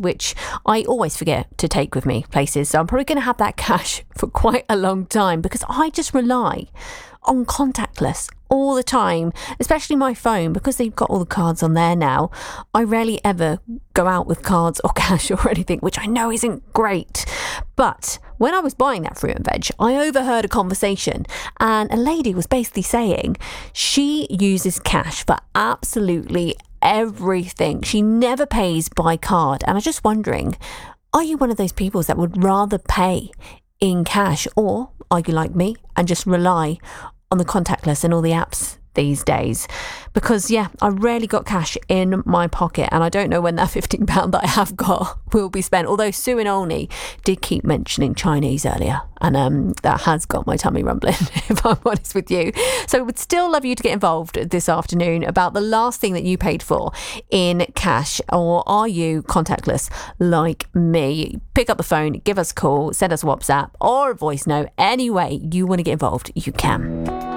which I always forget to take with me places. So I'm probably going to have that cash for quite a long time because I just rely on contactless all the time, especially my phone, because they've got all the cards on there now. I rarely ever go out with cards or cash or anything, which I know isn't great. But when I was buying that fruit and veg, I overheard a conversation and a lady was basically saying she uses cash for absolutely everything. She never pays by card. And I'm just wondering, are you one of those people that would rather pay in cash, or are you like me and just rely on the contactless and all the apps these days? Because I rarely got cash in my pocket, and I don't know when that £15 that I have got will be spent. Although Sue and Olney did keep mentioning Chinese earlier, and that has got my tummy rumbling, if I'm honest with you. So I would still love you to get involved this afternoon about the last thing that you paid for in cash, or are you contactless like me? Pick up the phone, give us a call, send us a WhatsApp or a voice note. Any way you want to get involved, you can.